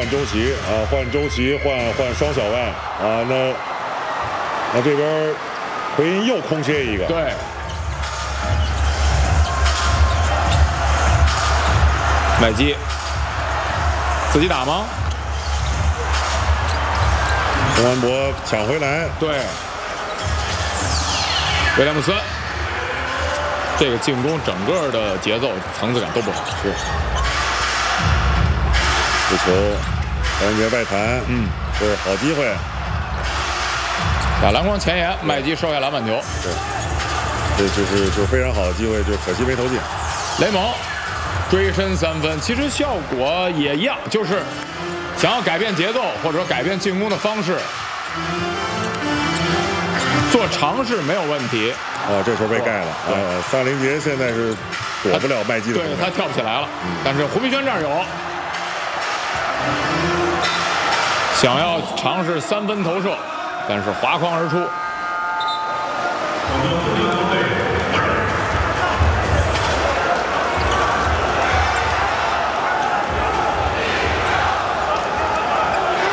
换周琦啊，换周琦，换双小外啊，那这边奎因又空切一个， 对。麦基自己打吗？ 洪安博抢回来， 对。威廉姆斯，这个进攻整个的节奏层次感都不好。 是。这球，张文杰外弹，这是好机会。 打篮筐前沿，麦基收下篮板球。 对，这非常好的机会，就可惜没投进。 雷蒙追身3分，其实效果也一样，就是想要改变节奏或者说改变进攻的方式，做尝试没有问题。 这球被盖了。萨林杰现在是躲不了麦基的， 对他跳不起来了。但是胡明轩这儿有，想要尝试3分投射，但是划框而出。